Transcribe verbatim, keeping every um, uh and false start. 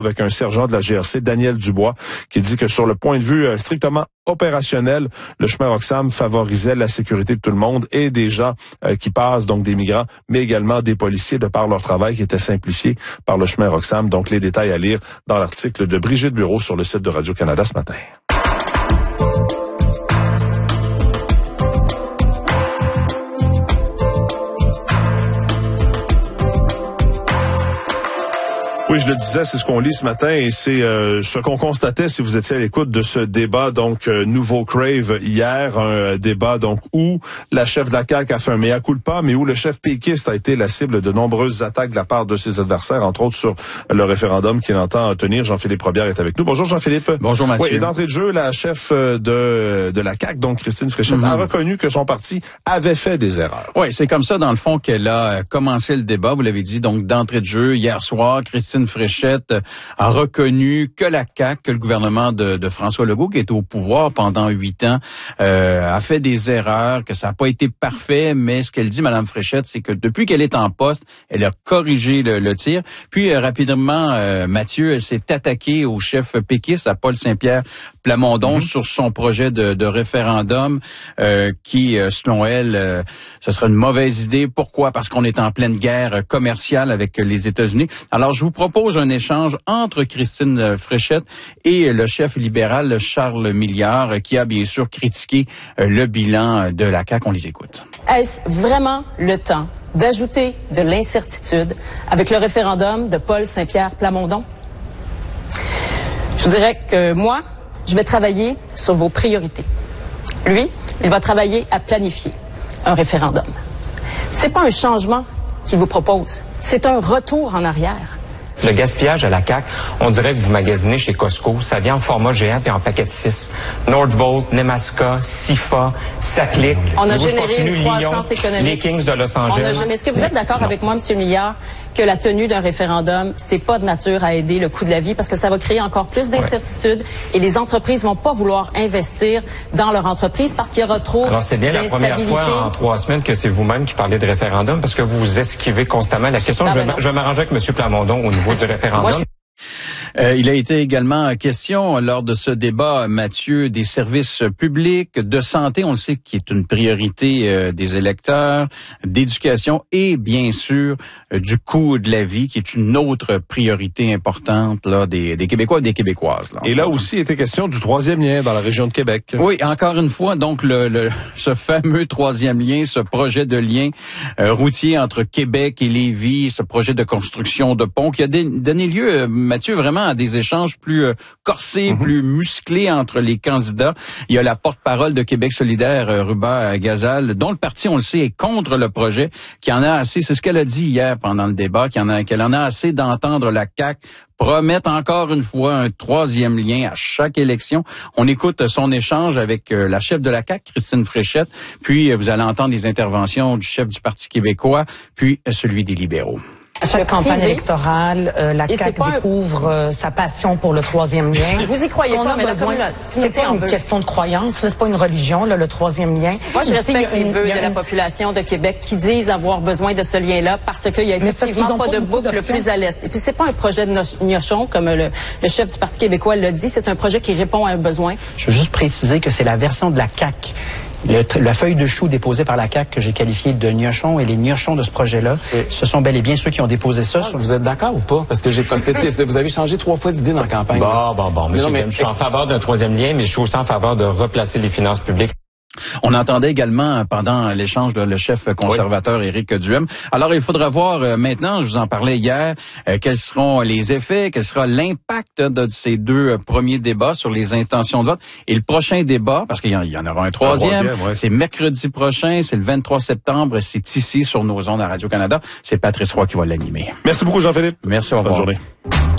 avec un sergent de la G R C, Daniel Dubois, qui dit que sur le point de vue euh, strictement opérationnel, le chemin Roxham favorisait la sécurité de tout le monde et des gens euh, qui passent, donc des migrants, mais également des policiers de par leur travail qui était simplifié par le chemin Roxham. Donc les détails à lire dans l'article de Brigitte Bureau sur le site de Radio-Canada ce matin. Oui, je le disais, c'est ce qu'on lit ce matin et c'est euh, ce qu'on constatait si vous étiez à l'écoute de ce débat, donc euh, Nouveau Crave hier, un euh, débat donc où la chef de la C A Q a fait un mea culpa, mais où le chef péquiste a été la cible de nombreuses attaques de la part de ses adversaires, entre autres sur le référendum qu'il entend tenir. Jean-Philippe Robillard est avec nous. Bonjour Jean-Philippe. Bonjour Mathieu. Oui, et d'entrée de jeu, la chef de de la C A Q, donc Christine Fréchette, mm-hmm. a reconnu que son parti avait fait des erreurs. Oui, c'est comme ça dans le fond qu'elle a commencé le débat, vous l'avez dit, donc d'entrée de jeu hier soir, Christine Fréchette a reconnu que la C A Q, que le gouvernement de, de François Legault, qui est au pouvoir pendant huit ans, euh, a fait des erreurs, que ça n'a pas été parfait, mais ce qu'elle dit, Mme Fréchette, c'est que depuis qu'elle est en poste, elle a corrigé le, le tir. Puis euh, rapidement, euh, Mathieu, elle s'est attaquée au chef péquiste, à Paul Saint-Pierre Plamondon, mm-hmm. sur son projet de, de référendum euh, qui, euh, selon elle, euh, ce serait une mauvaise idée. Pourquoi? Parce qu'on est en pleine guerre commerciale avec les États-Unis. Alors, je vous propose un échange entre Christine Fréchette et le chef libéral Charles Milliard, qui a bien sûr critiqué le bilan de la C A Q. On les écoute. Est-ce vraiment le temps d'ajouter de l'incertitude avec le référendum de Paul Saint-Pierre Plamondon? Je vous dirais que moi, je vais travailler sur vos priorités. Lui, il va travailler à planifier un référendum. C'est pas un changement qu'il vous propose, c'est un retour en arrière. Le gaspillage à la C A Q, on dirait que vous magasinez chez Costco, ça vient en format géant puis en paquet de six. Nordvolt, Nemaska, Sifa, Saclic. On a généré une croissance Lyon, économique. Les Kings de Los Angeles. On a, mais est-ce que vous êtes d'accord non. avec moi, M. Milliard, que la tenue d'un référendum, c'est pas de nature à aider le coût de la vie parce que ça va créer encore plus d'incertitudes ouais. et les entreprises vont pas vouloir investir dans leur entreprise parce qu'il y aura trop Alors c'est bien la première fois en trois semaines que c'est vous-même qui parlez de référendum parce que vous vous esquivez constamment la question. Ah, je, ben vais, je vais m'arranger avec M. Plamondon au niveau du référendum. Moi, je... Euh, il a été également question lors de ce débat, Mathieu, des services publics, de santé, on le sait, qui est une priorité euh, des électeurs, d'éducation et bien sûr euh, du coût de la vie, qui est une autre priorité importante là des, des Québécois et des Québécoises. Là, et là aussi, il était question du troisième lien dans la région de Québec. Oui, encore une fois, donc le, le ce fameux troisième lien, ce projet de lien euh, routier entre Québec et Lévis, ce projet de construction de pont qui a donné lieu, euh, Mathieu, vraiment à des échanges plus euh, corsés, mm-hmm. plus musclés entre les candidats. Il y a la porte-parole de Québec solidaire, euh, Ruba Gazal, dont le parti, on le sait, est contre le projet, qui en a assez, c'est ce qu'elle a dit hier pendant le débat, qu'elle en a, qu'elle en a assez d'entendre la C A Q promettre encore une fois un troisième lien à chaque élection. On écoute son échange avec euh, la chef de la C A Q, Christine Fréchette, puis euh, vous allez entendre les interventions du chef du Parti québécois, puis euh, celui des libéraux. À chaque campagne électorale, euh, la C A Q découvre un... euh, sa passion pour le troisième lien. Vous y croyez pas, mais besoin... la c'est pas une veut. question de croyance, là, c'est pas une religion, là, le troisième lien. Moi, je respecte les vœux de la population de Québec qui disent avoir besoin de ce lien-là parce qu'il y a effectivement pas, pas de boucle le plus à l'est. Et puis, c'est pas un projet de gnochon, comme le, le chef du Parti québécois l'a dit, c'est un projet qui répond à un besoin. Je veux juste préciser que c'est la version de la C A Q. Le, la feuille de chou déposée par la C A Q que j'ai qualifiée de gnochon et les gnochons de ce projet-là, oui. ce sont bel et bien ceux qui ont déposé ça. Ah, sur... Vous êtes d'accord ou pas? Parce que j'ai constaté, vous avez changé trois fois d'idée dans la campagne. Bon, bon, bon, monsieur, mais, je suis en faveur d'un troisième lien, mais je suis aussi en faveur de replacer les finances publiques. On entendait également pendant l'échange là, le chef conservateur oui. Éric Duhem. Alors, il faudra voir euh, maintenant, je vous en parlais hier, euh, quels seront les effets, quel sera l'impact de ces deux euh, premiers débats sur les intentions de vote. Et le prochain débat, parce qu'il y, y en aura un troisième, un troisième ouais. c'est mercredi prochain, c'est le vingt-trois septembre, c'est ici sur nos ondes à Radio-Canada. C'est Patrice Roy qui va l'animer. Merci beaucoup, Jean-Philippe. Merci, au revoir. Bonne journée.